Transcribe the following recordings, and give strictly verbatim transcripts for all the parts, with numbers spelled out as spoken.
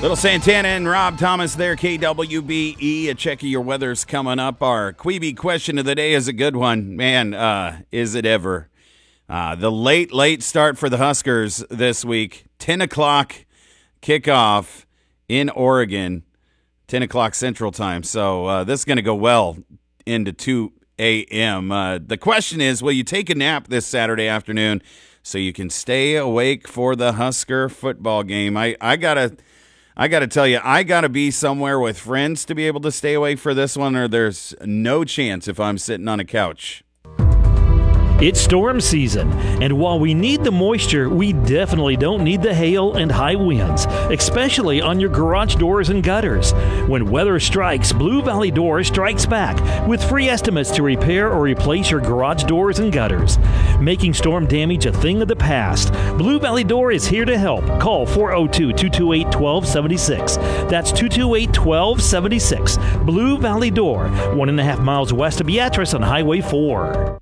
Little Santana and Rob Thomas there, K W B E. A check of your weather's coming up. Our Queeby question of the day is a good one. Man, uh, is it ever. Uh, the late, late start for the Huskers this week. ten o'clock kickoff in Oregon. ten o'clock Central Time. So uh, this is going to go well into two a.m. Uh, the question is, will you take a nap this Saturday afternoon so you can stay awake for the Husker football game? I, I got to... I got to tell you, I got to be somewhere with friends to be able to stay awake for this one, or there's no chance if I'm sitting on a couch. It's storm season, and while we need the moisture, we definitely don't need the hail and high winds, especially on your garage doors and gutters. When weather strikes, Blue Valley Door strikes back with free estimates to repair or replace your garage doors and gutters. Making storm damage a thing of the past, Blue Valley Door is here to help. Call four oh two, two two eight, one two seven six. That's two two eight, one two seven six. Blue Valley Door, one and a half miles west of Beatrice on Highway four.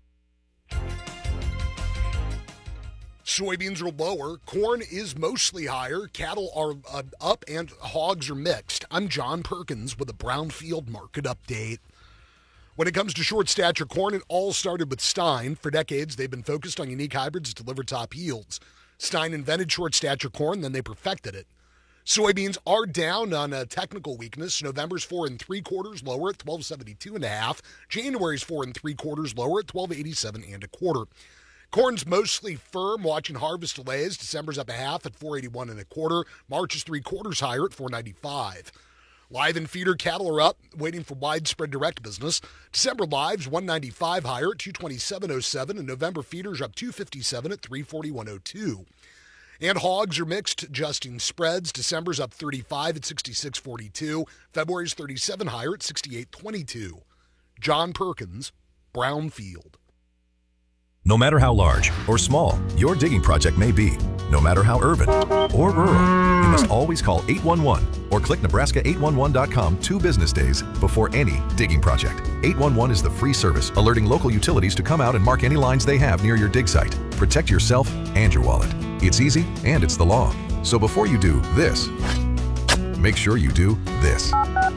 Soybeans are lower, corn is mostly higher, cattle are uh, up, and hogs are mixed. I'm John Perkins with a Brownfield Market Update. When it comes to short stature corn, it all started with Stein. For decades, they've been focused on unique hybrids to deliver top yields. Stein invented short stature corn, then they perfected it. Soybeans are down on a technical weakness. November's four and three quarters lower at twelve seventy-two and a half. January's four and three quarters lower at twelve eighty-seven and a quarter. Corn's mostly firm, watching harvest delays. December's up a half at four eighty-one and a quarter. March is three quarters higher at four ninety-five. Live and feeder cattle are up, waiting for widespread direct business. December lives one ninety-five higher at two twenty-seven oh seven, and November feeders up two fifty-seven at three forty-one oh two. And hogs are mixed, adjusting spreads. December's up thirty-five at sixty-six forty-two. February's thirty-seven higher at sixty-eight twenty-two. John Perkins, Brownfield. No matter how large or small your digging project may be, no matter how urban or rural, you must always call eight one one or click Nebraska eight one one dot com two business days before any digging project. eight one one is the free service alerting local utilities to come out and mark any lines they have near your dig site. Protect yourself and your wallet. It's easy and it's the law. So before you do this, make sure you do this.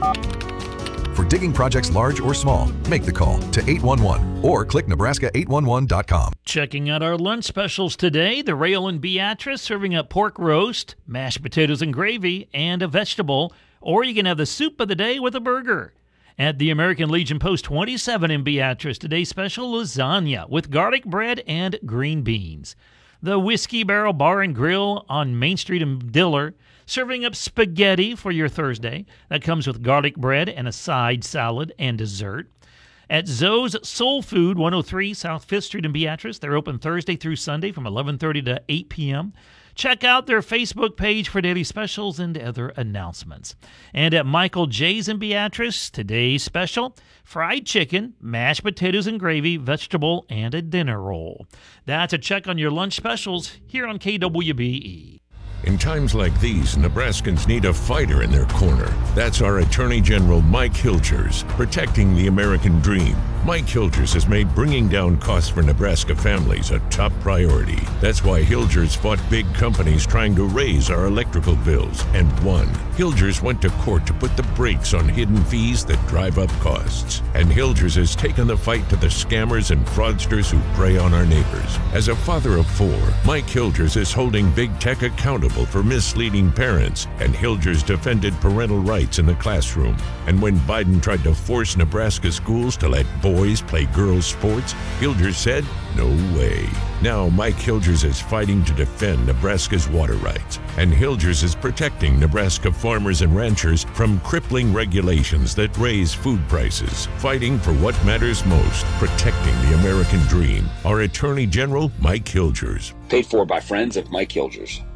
For digging projects large or small, make the call to eight one one or click Nebraska eight one one dot com. Checking out our lunch specials today, the Rail and Beatrice serving up pork roast, mashed potatoes and gravy, and a vegetable, or you can have the soup of the day with a burger. At the American Legion Post twenty-seven in Beatrice, today's special lasagna with garlic bread and green beans. The Whiskey Barrel Bar and Grill on Main Street in Diller, serving up spaghetti for your Thursday. That comes with garlic bread and a side salad and dessert. At Zoe's Soul Food, one oh three South fifth Street in Beatrice. They're open Thursday through Sunday from eleven thirty to eight p.m. Check out their Facebook page for daily specials and other announcements. And at Michael J's in Beatrice, today's special, fried chicken, mashed potatoes and gravy, vegetable, and a dinner roll. That's a check on your lunch specials here on K W B E. In times like these, Nebraskans need a fighter in their corner. That's our Attorney General Mike Hilgers, protecting the American dream. Mike Hilgers has made bringing down costs for Nebraska families a top priority. That's why Hilgers fought big companies trying to raise our electrical bills and won. Hilgers went to court to put the brakes on hidden fees that drive up costs. And Hilgers has taken the fight to the scammers and fraudsters who prey on our neighbors. As a father of four, Mike Hilgers is holding big tech accountable for misleading parents, and Hilgers defended parental rights in the classroom. And when Biden tried to force Nebraska schools to let boys play girls' sports, Hilgers said, no way. Now Mike Hilgers is fighting to defend Nebraska's water rights, and Hilgers is protecting Nebraska farmers and ranchers from crippling regulations that raise food prices, fighting for what matters most, protecting the American dream. Our Attorney General, Mike Hilgers. Paid for by friends of Mike Hilgers.